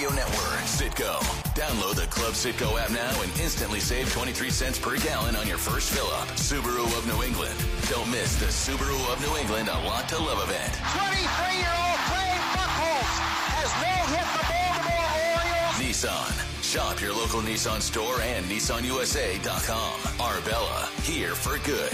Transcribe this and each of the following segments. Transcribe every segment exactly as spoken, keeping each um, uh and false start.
Network. Citgo. Download the Club Citgo app now and instantly save twenty-three cents per gallon on your first fill-up. Subaru of New England. Don't miss the Subaru of New England A Lot to Love event. twenty-three-year-old Clay Buchholz has no-hit the Baltimore Orioles. Nissan. Shop your local Nissan store and Nissan U S A dot com. Arbella, here for good.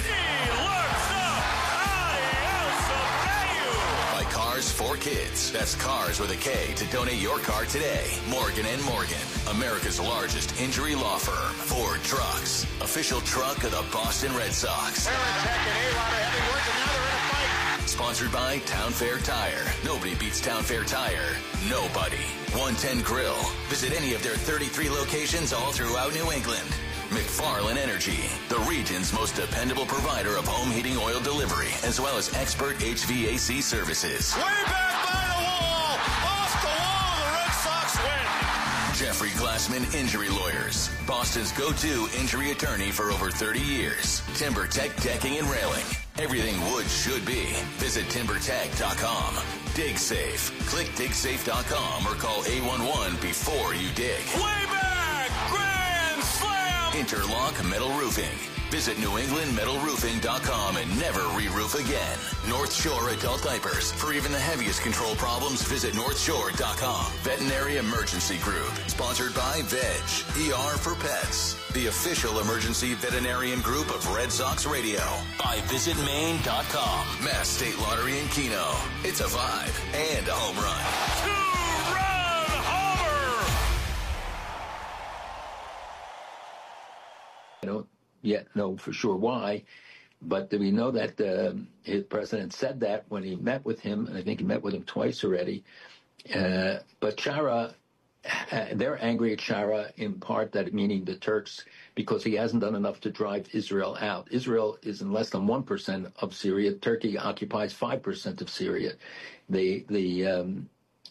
By Cars for Kids. That's Cars with a K to donate your car today. Morgan and Morgan, America's largest injury law firm. Ford Trucks, official truck of the Boston Red Sox. Varitek and A-Rod are having work, and now they're in a fight. Sponsored by Town Fair Tire. Nobody beats Town Fair Tire. Nobody. one ten Grill. Visit any of their thirty-three locations all throughout New England. McFarland Energy, the region's most dependable provider of home heating oil delivery, as well as expert H V A C services. Way back by the wall. Off the wall. The Red Sox win. Jeffrey Glassman Injury Lawyers, Boston's go-to injury attorney for over thirty years. TimberTech Decking and Railing. Everything wood should be. Visit timber tech dot com. Dig Safe. Click dig safe dot com or call eight one one before you dig. Way back. Grand slam. Interlock Metal Roofing. Visit new england metal roofing dot com and never re-roof again. North Shore Adult Diapers. For even the heaviest control problems, visit north shore dot com. Veterinary Emergency Group. Sponsored by Veg. E R for Pets. The official emergency veterinarian group of Red Sox Radio. By visit maine dot com. Mass State Lottery in Keno. It's a vibe and a home run. Two-run homer. I don't yet know for sure why, but we know that uh, his president said that when he met with him, and I think he met with him twice already. Uh, but Shara, uh, they're angry at Shara in part, that meaning the Turks, because he hasn't done enough to drive Israel out. Israel is in less than one percent of Syria. Turkey occupies five percent of Syria. They, the, um,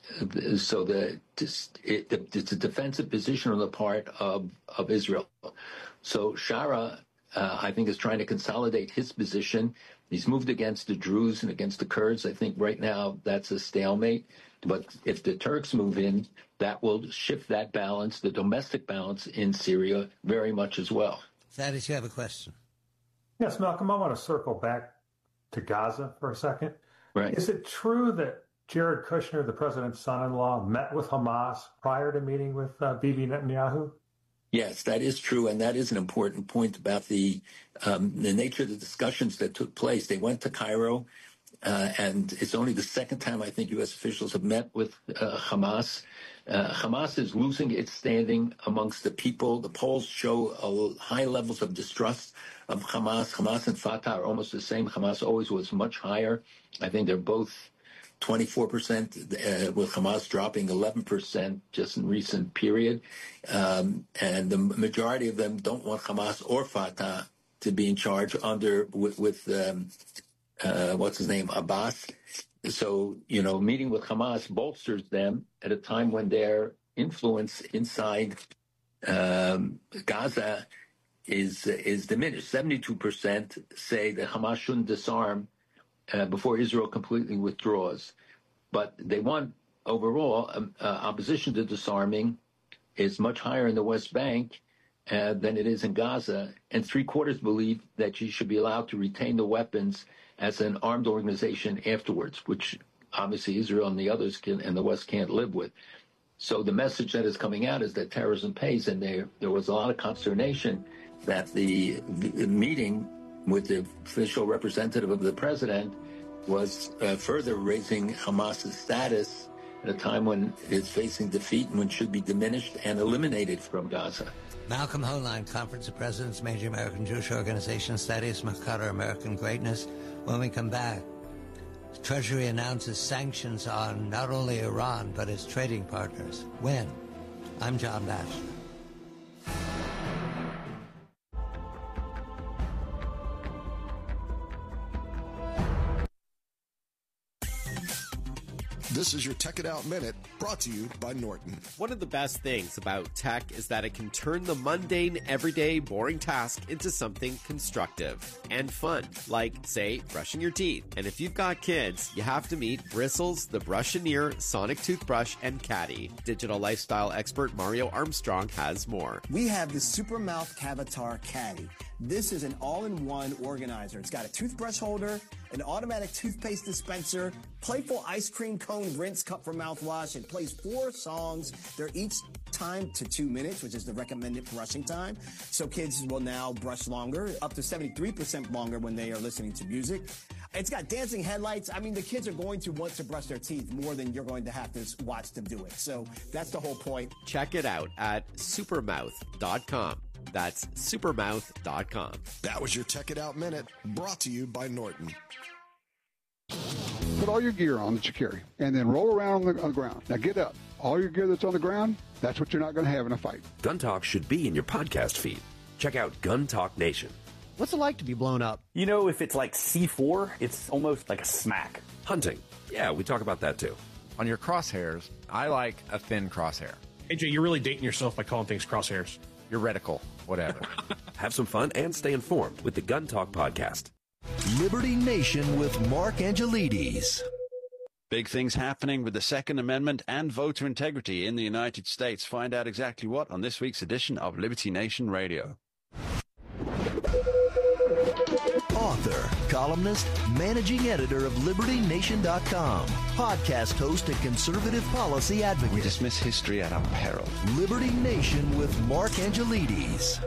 so the, it, it's a defensive position on the part of, of Israel. So Shara, uh, I think, is trying to consolidate his position. He's moved against the Druze and against the Kurds. I think right now that's a stalemate. But if the Turks move in, that will shift that balance, the domestic balance in Syria, very much as well. Thaddeus, you have a question. Yes, Malcolm, I want to circle back to Gaza for a second. Right. Is it true that Jared Kushner, the president's son-in-law, met with Hamas prior to meeting with uh, Bibi Netanyahu? Yes, that is true, and that is an important point about the um, the nature of the discussions that took place. They went to Cairo, uh, and it's only the second time I think U S officials have met with uh, Hamas. Uh, Hamas is losing its standing amongst the people. The polls show uh, high levels of distrust of Hamas. Hamas and Fatah are almost the same. Hamas always was much higher. I think they're both twenty-four percent, uh, with Hamas dropping eleven percent just in recent period. Um, and the majority of them don't want Hamas or Fatah to be in charge under with, with um, uh, what's his name, Abbas. So, you know, meeting with Hamas bolsters them at a time when their influence inside um, Gaza is is diminished. seventy-two percent say that Hamas shouldn't disarm Uh, before Israel completely withdraws. But they want, overall, um, uh, opposition to disarming is much higher in the West Bank uh, than it is in Gaza, and three-quarters believe that she should be allowed to retain the weapons as an armed organization afterwards, which obviously Israel and the others can, and the West can't live with. So the message that is coming out is that terrorism pays, and there, there was a lot of consternation that the, the meeting with the official representative of the president was uh, further raising Hamas's status at a time when it's facing defeat and when it should be diminished and eliminated from Gaza. Malcolm Hoenlein, Conference of Presidents, Major American Jewish Organization, Thaddeus McCutter, American Greatness. When we come back, the Treasury announces sanctions on not only Iran, but its trading partners. When? I'm John Batchelor. The This is your Tech It Out Minute, brought to you by Norton. One of the best things about tech is that it can turn the mundane, everyday, boring task into something constructive and fun, like, say, brushing your teeth. And if you've got kids, you have to meet Bristles, the Brushineer Sonic Toothbrush, and Caddy. Digital lifestyle expert Mario Armstrong has more. We have the Supermouth Cavatar Caddy. This is an all-in-one organizer. It's got a toothbrush holder, an automatic toothpaste dispenser, playful ice cream cone rinse cup for mouthwash. It plays four songs. They're each timed to two minutes, which is the recommended brushing time. So kids will now brush longer, up to seventy-three percent longer when they are listening to music. It's got dancing headlights. I mean, the kids are going to want to brush their teeth more than you're going to have to watch them do it. So that's the whole point. Check it out at supermouth dot com. That's supermouth dot com. That was your Tech It Out Minute, brought to you by Norton. Put all your gear on that you carry, and then roll around on the, on the ground. Now get up. All your gear that's on the ground, that's what you're not going to have in a fight. Gun Talk should be in your podcast feed. Check out Gun Talk Nation. What's it like to be blown up? You know, if it's like C four, it's almost like a smack. Hunting. Yeah, we talk about that too. On your crosshairs, I like a thin crosshair. A J, you're really dating yourself by calling things crosshairs. Your reticle, whatever. Have some fun and stay informed with the Gun Talk podcast. Liberty Nation with Mark Angelides. Big things happening with the Second Amendment and voter integrity in the United States. Find out exactly what on this week's edition of Liberty Nation Radio. Author, columnist, managing editor of Liberty Nation dot com, podcast host and conservative policy advocate. We dismiss history at our peril. Liberty Nation with Mark Angelides.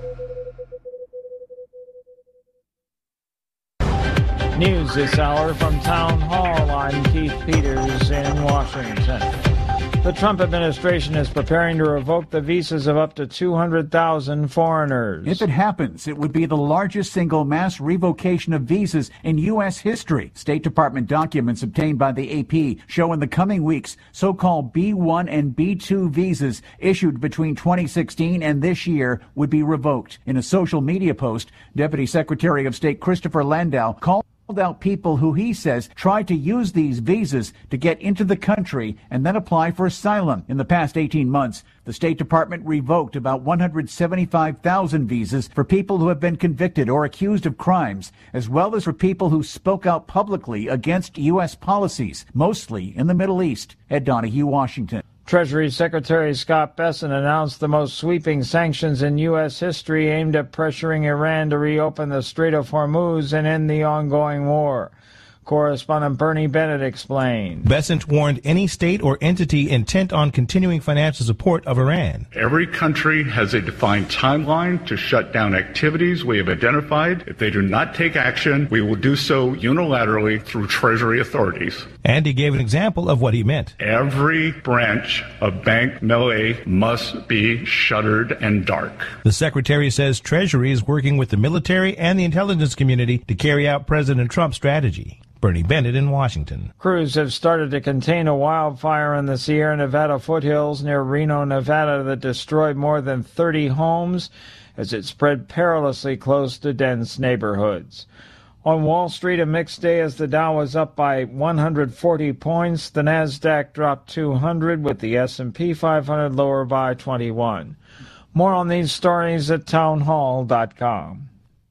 News this hour from Town Hall. I'm Keith Peters in Washington. The Trump administration is preparing to revoke the visas of up to two hundred thousand foreigners. If it happens, it would be the largest single mass revocation of visas in U S history. State Department documents obtained by the A P show in the coming weeks so-called B one and B two visas issued between twenty sixteen and this year would be revoked. In a social media post, Deputy Secretary of State Christopher Landau called out people who he says tried to use these visas to get into the country and then apply for asylum. In the past eighteen months, the State Department revoked about one hundred seventy-five thousand visas for people who have been convicted or accused of crimes, as well as for people who spoke out publicly against U S policies, mostly in the Middle East. Ed Donahue, Washington. Treasury Secretary Scott Bessent announced the most sweeping sanctions in U S history aimed at pressuring Iran to reopen the Strait of Hormuz and end the ongoing war. Correspondent Bernie Bennett explained. Bessent warned any state or entity intent on continuing financial support of Iran. Every country has a defined timeline to shut down activities we have identified. If they do not take action, we will do so unilaterally through Treasury authorities. And he gave an example of what he meant. Every branch of Bank Melee must be shuttered and dark. The secretary says Treasury is working with the military and the intelligence community to carry out President Trump's strategy. Bernie Bennett in Washington. Crews have started to contain a wildfire in the Sierra Nevada foothills near Reno, Nevada that destroyed more than thirty homes as it spread perilously close to dense neighborhoods. On Wall Street, a mixed day as the Dow was up by one hundred forty points. The Nasdaq dropped two hundred, with the S and P five hundred lower by twenty-one. More on these stories at town hall dot com.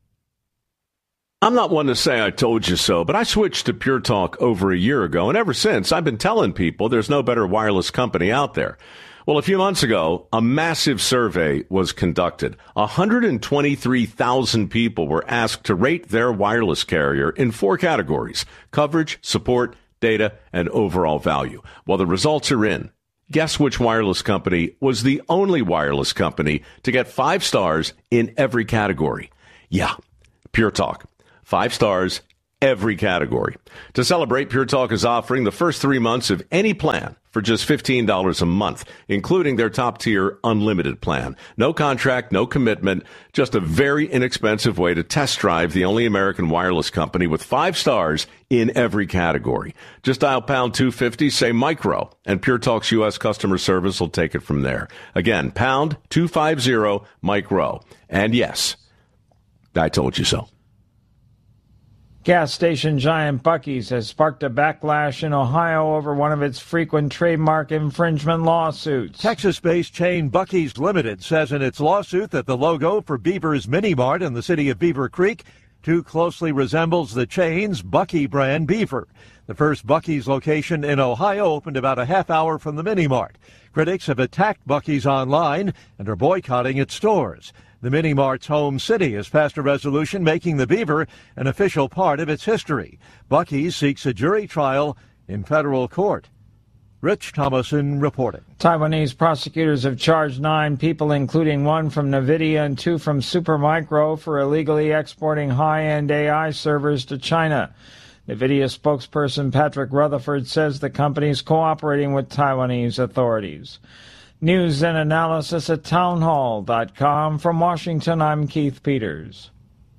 I'm not one to say I told you so, but I switched to Pure Talk over a year ago, and ever since, I've been telling people there's no better wireless company out there. Well, a few months ago, a massive survey was conducted. one hundred twenty-three thousand people were asked to rate their wireless carrier in four categories: coverage, support, data, and overall value. Well, the results are in. Guess which wireless company was the only wireless company to get five stars in every category? Yeah, Pure Talk. Five stars, every category. To celebrate, Pure Talk is offering the first three months of any plan for just fifteen dollars a month, including their top-tier unlimited plan. No contract, no commitment, just a very inexpensive way to test drive the only American wireless company with five stars in every category. Just dial pound two fifty, say micro, and Pure Talk's U S customer service will take it from there. Again, pound two fifty, micro. And yes, I told you so. Gas station giant Buc-ee's has sparked a backlash in Ohio over one of its frequent trademark infringement lawsuits. Texas-based chain Buc-ee's Limited says in its lawsuit that the logo for Beaver's Mini Mart in the city of Beaver Creek too closely resembles the chain's Buc-ee brand Beaver. The first Buc-ee's location in Ohio opened about a half hour from the Mini Mart. Critics have attacked Buc-ee's online and are boycotting its stores. The Mini Mart's home city has passed a resolution making the Beaver an official part of its history. Buc-ee's seeks a jury trial in federal court. Rich Thomason reporting. Taiwanese prosecutors have charged nine people, including one from NVIDIA and two from Supermicro, for illegally exporting high-end A I servers to China. NVIDIA spokesperson Patrick Rutherford says the company is cooperating with Taiwanese authorities. News and analysis at townhall dot com. From Washington, I'm Keith Peters.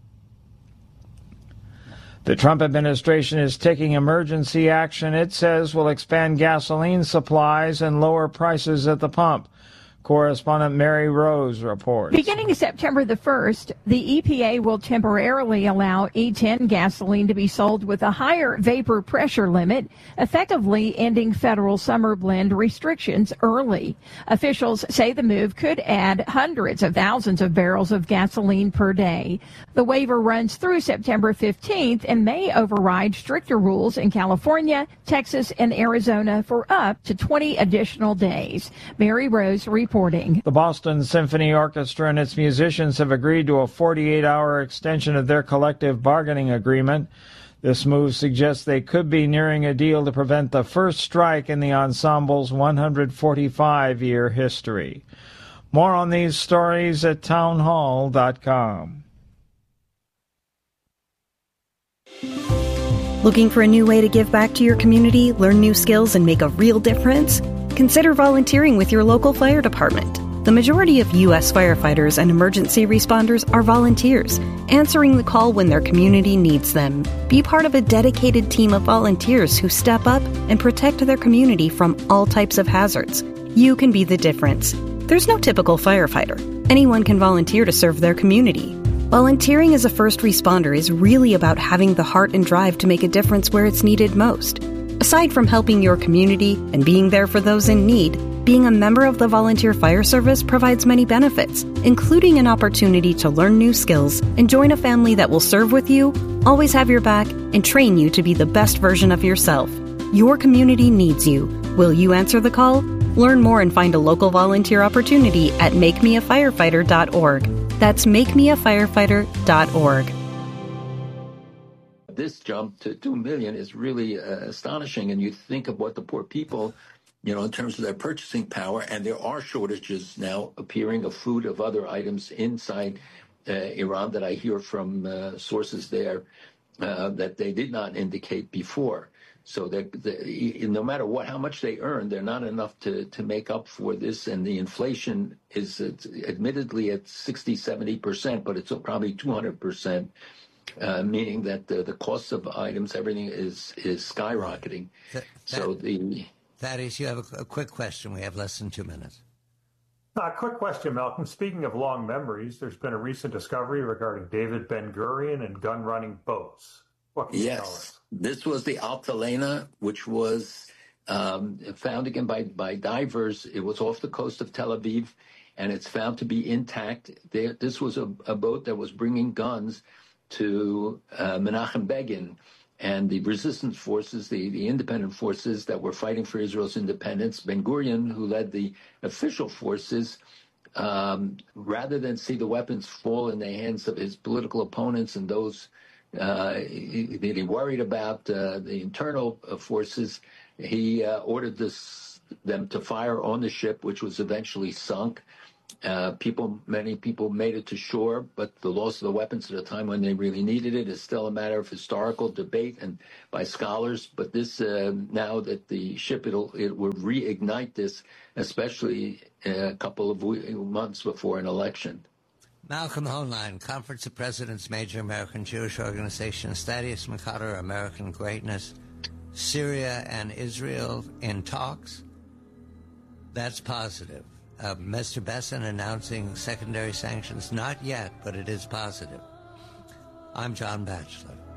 The Trump administration is taking emergency action it says will expand gasoline supplies and lower prices at the pump. Correspondent Mary Rose reports. Beginning September the first, the E P A will temporarily allow E ten gasoline to be sold with a higher vapor pressure limit, effectively ending federal summer blend restrictions early. Officials say the move could add hundreds of thousands of barrels of gasoline per day. The waiver runs through September fifteenth and may override stricter rules in California, Texas, and Arizona for up to twenty additional days. Mary Rose reports. The Boston Symphony Orchestra and its musicians have agreed to a forty-eight hour extension of their collective bargaining agreement. This move suggests they could be nearing a deal to prevent the first strike in the ensemble's one hundred forty-five year history. More on these stories at townhall dot com. Looking for a new way to give back to your community, learn new skills, and make a real difference? Consider volunteering with your local fire department. The majority of U S firefighters and emergency responders are volunteers, answering the call when their community needs them. Be part of a dedicated team of volunteers who step up and protect their community from all types of hazards. You can be the difference. There's no typical firefighter. Anyone can volunteer to serve their community. Volunteering as a first responder is really about having the heart and drive to make a difference where it's needed most. Aside from helping your community and being there for those in need, being a member of the Volunteer Fire Service provides many benefits, including an opportunity to learn new skills and join a family that will serve with you, always have your back, and train you to be the best version of yourself. Your community needs you. Will you answer the call? Learn more and find a local volunteer opportunity at make me a firefighter dot org. That's make me a firefighter dot org. This jump to two million is really uh, astonishing. And you think of what the poor people, you know, in terms of their purchasing power, and there are shortages now appearing of food, of other items inside uh, Iran that I hear from uh, sources there uh, that they did not indicate before. So that the, no matter what, how much they earn, they're not enough to, to make up for this. And the inflation is it's admittedly at sixty, seventy percent, but it's probably two hundred percent. Uh, meaning that the, the cost of items, everything is is skyrocketing. That, so the Thaddeus, you have a, a quick question. We have less than two minutes. A quick question, Malcolm. Speaking of long memories, there's been a recent discovery regarding David Ben-Gurion and gun-running boats. What can you tell us? Yes, this was the Altalena, which was um, found again by, by divers. It was off the coast of Tel Aviv, and it's found to be intact. There, this was a, a boat that was bringing guns to uh, Menachem Begin and the resistance forces, the, the independent forces that were fighting for Israel's independence. Ben-Gurion, who led the official forces, um, rather than see the weapons fall in the hands of his political opponents and those uh, he, that he worried about, uh, the internal uh, forces, he uh, ordered this, them to fire on the ship, which was eventually sunk. Uh, people, many people made it to shore, but the loss of the weapons at a time when they really needed it is still a matter of historical debate and by scholars. But this, uh, now that the ship, it'll, it will reignite this, especially a couple of months before an election. Malcolm Hoenlein, Conference of Presidents, Major American Jewish Organization, Thaddeus McCutter, American Greatness, Syria and Israel in talks. That's positive. Uh, Mister Besson announcing secondary sanctions, not yet, but it is positive. I'm John Batchelor.